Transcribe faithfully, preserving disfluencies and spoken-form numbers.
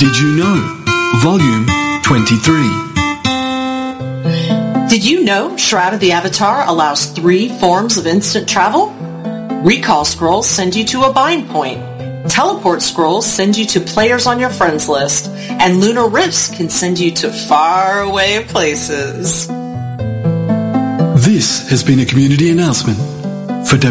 Did You Know? Volume twenty-three. Did you know Shroud of the Avatar allows three forms of instant travel? Recall scrolls send you to a bind point. Teleport scrolls send you to players on your friends list. And lunar rifts can send you to faraway places. This has been a community announcement for